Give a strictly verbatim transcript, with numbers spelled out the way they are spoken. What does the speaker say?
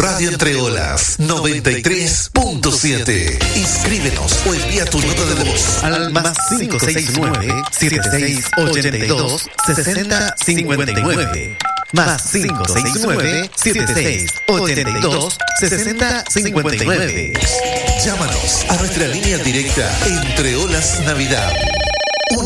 Radio Entre Olas noventa y tres punto siete. Inscríbenos o envía tu nota de voz al más cinco seis nueve, siete seis ocho dos, seis cero cinco nueve. Más cinco seis nueve, siete seis ocho dos, seis cero cinco nueve. Llámanos a nuestra línea directa Entre Olas Navidad